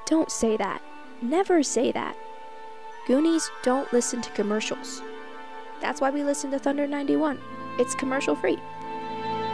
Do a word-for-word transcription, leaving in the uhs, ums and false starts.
Don't say that. Never say that. Goonies don't listen to commercials. That's why we listen to Thunder ninety-one. It's commercial free.